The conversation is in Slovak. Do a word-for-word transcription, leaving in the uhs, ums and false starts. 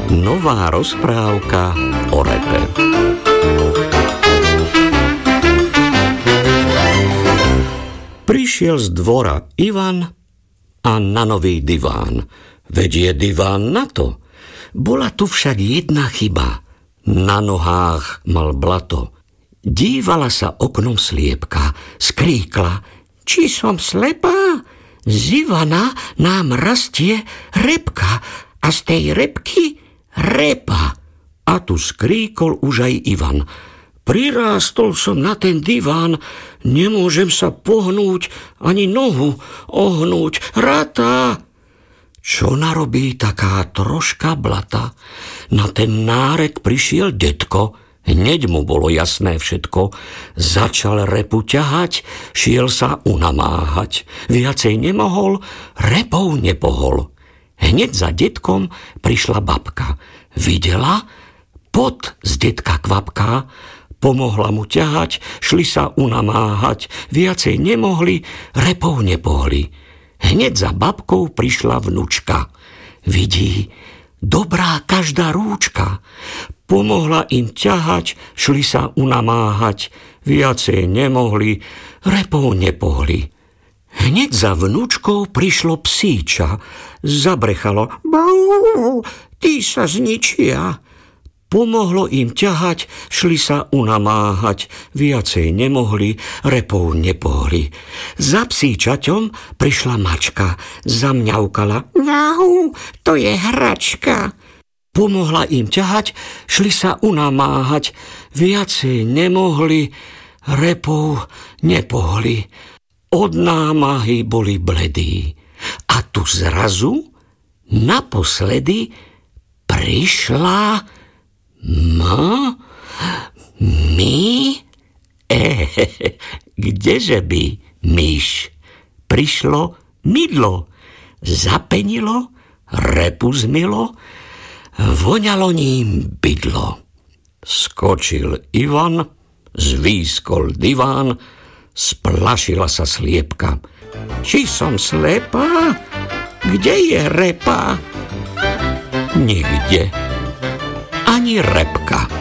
Nová rozprávka o repe. Prišiel z dvora Ivan a na nový diván. Veď je diván na to. Bola tu však jedna chyba. Na nohách mal blato. Dívala sa oknom sliepka, skríkla: Či som slepá? Z Ivana nám rastie repka a z tej repky repa. A tu skríkol už aj Ivan: Prirástol som na ten diván, nemôžem sa pohnúť, ani nohu ohnúť, ratá. Čo narobí taká troška blata? Na ten nárek prišiel detko, hneď mu bolo jasné všetko. Začal repu ťahať, šiel sa unamáhať. Viacej nemohol, repou nepohol. Hneď za detkom prišla babka. Videla, pot z detka kvapká, pomohla mu ťahať, šli sa unamáhať. Viacej nemohli, repou nepohli. Hneď za babkou prišla vnučka. Vidí, dobrá každá rúčka. Pomohla im ťahať, šli sa unamáhať. Viacej nemohli, repou nepohli. Hneď za vnučkou prišlo psíča. Zabrechalo: Bau, ty sa zničia. Pomohlo im ťahať, šli sa unamáhať. Viacej nemohli, repou nepohli. Za psíčaťom prišla mačka. Zamňaukala: Mňau, to je hračka. Pomohla im ťahať, šli sa unamáhať. Viacej nemohli, repou nepohli. Od námahy boli bledí. A tu zrazu naposledy prišla Ma? My? Ehehe, kdeže by, myš? Prišlo mydlo, zapenilo, repu zmilo, voňalo ním bydlo. Skočil Ivan, zvýskol diván, splašila sa sliepka. Či som slepá? Kde je repa? Nikde. Ani repka.